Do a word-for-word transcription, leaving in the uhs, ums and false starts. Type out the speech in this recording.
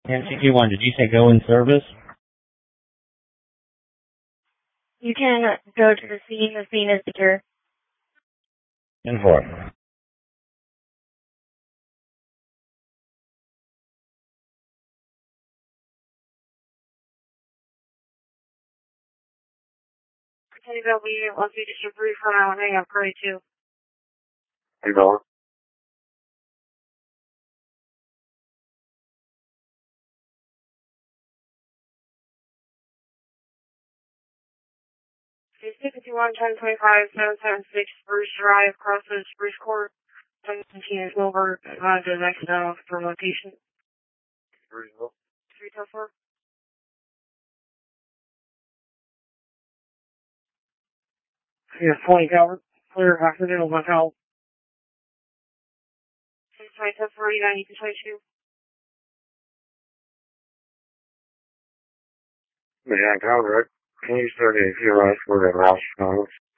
M C Q one, did you say go in service? You can go to the scene. The scene is secure. ten four. Okay, that'll be, let's see, just a brief run out. Hang up, grade two. Hey, Bella. Okay, six fifty-one, ten twenty-five, seven seven six, Bruce Drive, crosses Bruce Court. seventeen is over, uh, to the next uh, for location. Reasonable. three till four. Yeah, twenty tower. Clear accidental hotel. six twenty till forty-nine, you can twenty-two. Yeah, tower, right? Can you start if you're right for the last comments?